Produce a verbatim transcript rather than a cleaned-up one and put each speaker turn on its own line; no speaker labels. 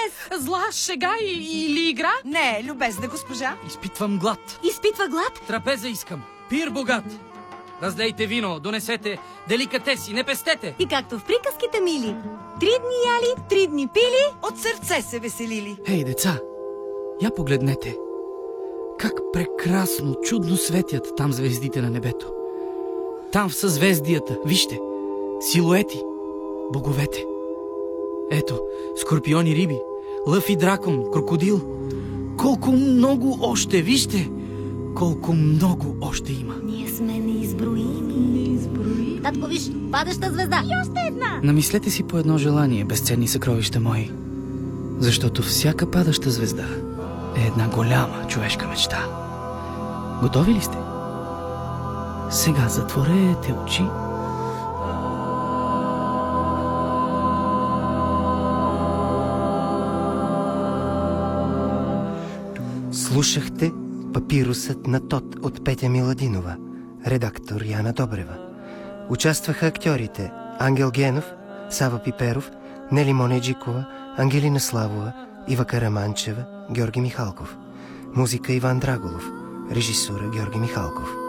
интерес.
Зла шега и- или игра?
Не, любезна госпожа.
Изпитвам глад.
Изпитва глад?
Трапеза искам. Пир богат. Разлейте вино, донесете деликатеси, не пестете.
И както в приказките, мили. Три дни яли, три дни пили.
От сърце се веселили.
Хей, деца, я погледнете. Как прекрасно, чудно светят там звездите на небето. Там в съзвездията, вижте, силуети, боговете. Ето, скорпиони, риби, лъв и дракон, крокодил. Колко много още, вижте, колко много още има.
Ние сме неизброими. Татко, виж, падаща звезда. И още една.
Намислете си по едно желание, безценни съкровища мои, защото всяка падаща звезда е една голяма човешка мечта. Готови ли сте? Сега затворете очи.
Слушахте Папирусът на Тот от Петя Миладинова, редактор Яна Добрева. Участваха актьорите Ангел Генов, Сава Пиперов, Нели Монеджикова, Ангелина Славова, Ива Караманчева, Георги Михалков. Музика Иван Драголов, режисура Георги Михалков.